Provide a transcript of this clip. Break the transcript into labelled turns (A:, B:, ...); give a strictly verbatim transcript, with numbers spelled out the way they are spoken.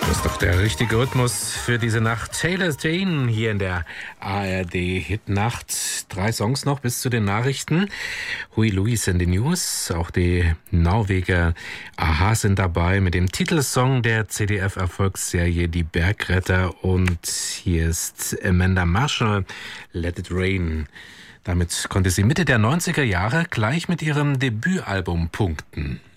A: Das ist doch der richtige Rhythmus für diese Nacht. Taylor Dane hier in der A R D-Hitnacht. Drei Songs noch bis zu den Nachrichten. Huey Lewis in den News. Auch die Norweger a-ha sind dabei mit dem Titelsong der C D F-Erfolgsserie Die Bergretter. Und hier ist Amanda Marshall, Let It Rain. Damit konnte sie Mitte der neunziger Jahre gleich mit ihrem Debütalbum punkten.